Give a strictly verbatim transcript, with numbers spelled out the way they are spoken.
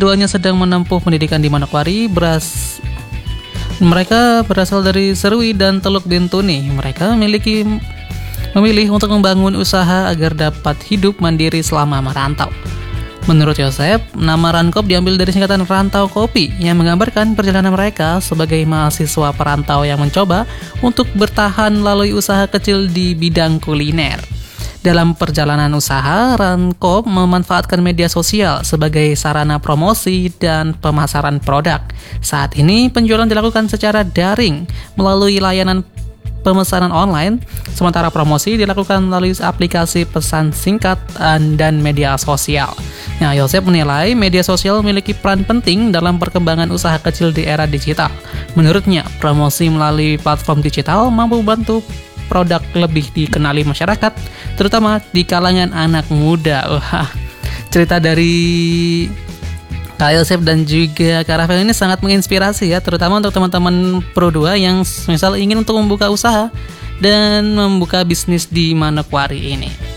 keduanya sedang menempuh pendidikan di Manokwari. Beras mereka berasal dari Serui dan Teluk Bintuni. Mereka memiliki memilih untuk membangun usaha agar dapat hidup mandiri selama merantau. Menurut Yosep, nama Rankop diambil dari singkatan Rantau Kopi yang menggambarkan perjalanan mereka sebagai mahasiswa perantau yang mencoba untuk bertahan melalui usaha kecil di bidang kuliner. Dalam perjalanan usaha, Rankop memanfaatkan media sosial sebagai sarana promosi dan pemasaran produk. Saat ini, penjualan dilakukan secara daring melalui layanan pemesanan online, sementara promosi dilakukan melalui aplikasi pesan singkat dan media sosial. Nah, Yosep menilai media sosial memiliki peran penting dalam perkembangan usaha kecil di era digital. Menurutnya, promosi melalui platform digital mampu membantu produk lebih dikenali masyarakat, terutama di kalangan anak muda. Wah, cerita dari Kak Yosep dan juga Kak Rafael ini sangat menginspirasi ya, terutama untuk teman-teman Pro dua yang misal ingin untuk membuka usaha dan membuka bisnis di Manokwari ini.